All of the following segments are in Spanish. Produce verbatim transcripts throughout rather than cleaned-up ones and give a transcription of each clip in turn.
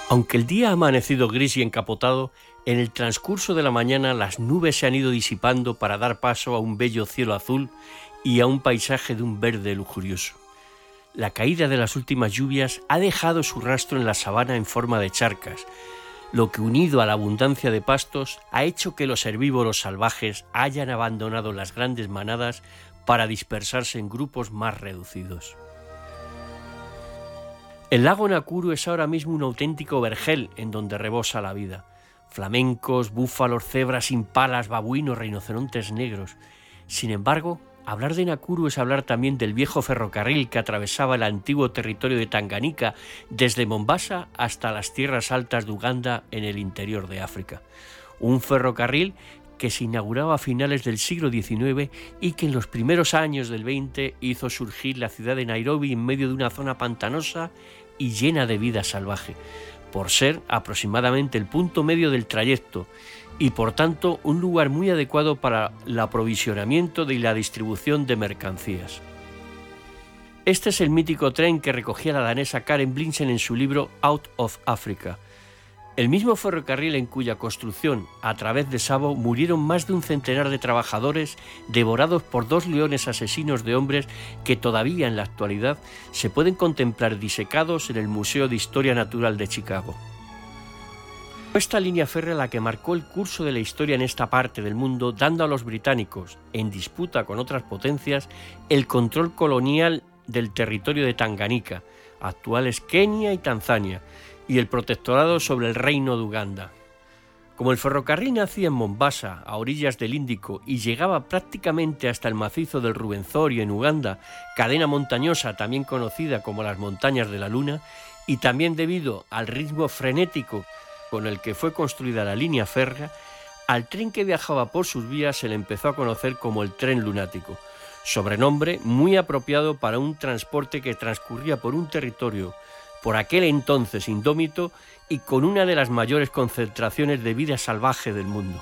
Aunque el día ha amanecido gris y encapotado, en el transcurso de la mañana las nubes se han ido disipando para dar paso a un bello cielo azul y a un paisaje de un verde lujurioso. La caída de las últimas lluvias ha dejado su rastro en la sabana en forma de charcas, lo que, unido a la abundancia de pastos, ha hecho que los herbívoros salvajes hayan abandonado las grandes manadas para dispersarse en grupos más reducidos. El lago Nakuru es ahora mismo un auténtico vergel en donde rebosa la vida. Flamencos, búfalos, cebras, impalas, babuinos, rinocerontes negros. Sin embargo, hablar de Nakuru es hablar también del viejo ferrocarril que atravesaba el antiguo territorio de Tanganica desde Mombasa hasta las tierras altas de Uganda en el interior de África. Un ferrocarril que se inauguraba a finales del siglo diecinueve y que en los primeros años del veinte hizo surgir la ciudad de Nairobi en medio de una zona pantanosa y llena de vida salvaje, por ser aproximadamente el punto medio del trayecto y por tanto un lugar muy adecuado para el aprovisionamiento y la distribución de mercancías. Este es el mítico tren que recogía la danesa Karen Blixen en su libro Out of Africa. El mismo ferrocarril en cuya construcción, a través de Savo, murieron más de un centenar de trabajadores devorados por dos leones asesinos de hombres que todavía en la actualidad se pueden contemplar disecados en el Museo de Historia Natural de Chicago. Esta línea férrea la que marcó el curso de la historia en esta parte del mundo, dando a los británicos, en disputa con otras potencias, el control colonial del territorio de Tanganica, actuales Kenia y Tanzania, y el protectorado sobre el reino de Uganda. Como el ferrocarril nacía en Mombasa, a orillas del Índico, y llegaba prácticamente hasta el macizo del Ruwenzori en Uganda, cadena montañosa también conocida como las Montañas de la Luna, y también debido al ritmo frenético con el que fue construida la línea férrea, al tren que viajaba por sus vías se le empezó a conocer como el tren lunático, sobrenombre muy apropiado para un transporte que transcurría por un territorio por aquel entonces indómito y con una de las mayores concentraciones de vida salvaje del mundo.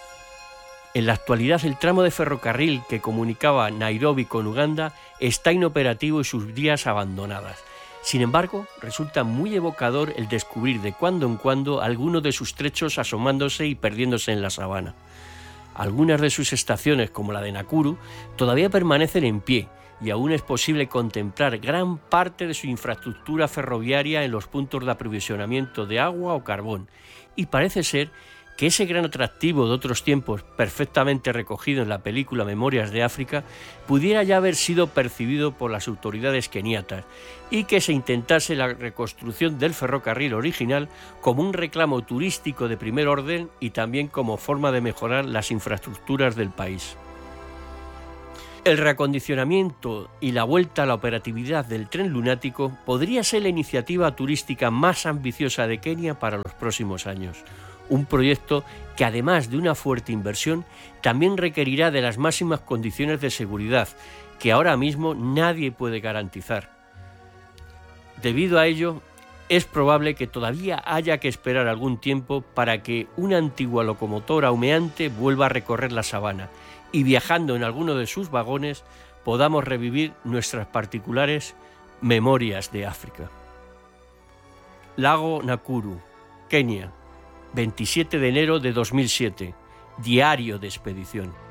En la actualidad el tramo de ferrocarril que comunicaba Nairobi con Uganda está inoperativo y sus vías abandonadas. Sin embargo, resulta muy evocador el descubrir de cuando en cuando algunos de sus trechos asomándose y perdiéndose en la sabana. Algunas de sus estaciones, como la de Nakuru, todavía permanecen en pie, y aún es posible contemplar gran parte de su infraestructura ferroviaria en los puntos de aprovisionamiento de agua o carbón, y parece ser que ese gran atractivo de otros tiempos, perfectamente recogido en la película Memorias de África, pudiera ya haber sido percibido por las autoridades keniatas, y que se intentase la reconstrucción del ferrocarril original como un reclamo turístico de primer orden y también como forma de mejorar las infraestructuras del país. El reacondicionamiento y la vuelta a la operatividad del tren lunático podría ser la iniciativa turística más ambiciosa de Kenia para los próximos años. Un proyecto que, además de una fuerte inversión, también requerirá de las máximas condiciones de seguridad, que ahora mismo nadie puede garantizar. Debido a ello, es probable que todavía haya que esperar algún tiempo para que una antigua locomotora humeante vuelva a recorrer la sabana, y viajando en alguno de sus vagones podamos revivir nuestras particulares memorias de África. Lago Nakuru, Kenia, veintisiete de enero de dos mil siete, diario de expedición.